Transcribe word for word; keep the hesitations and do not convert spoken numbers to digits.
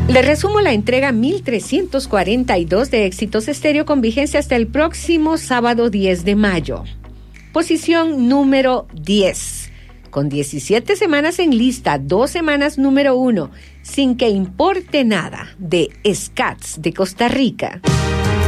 Le resumo la entrega mil trescientos cuarenta y dos de Éxitos Estéreo con vigencia hasta el próximo sábado diez de mayo. Posición número diez. Con diecisiete semanas en lista, dos semanas número uno, Sin que importe nada, de Scats de Costa Rica.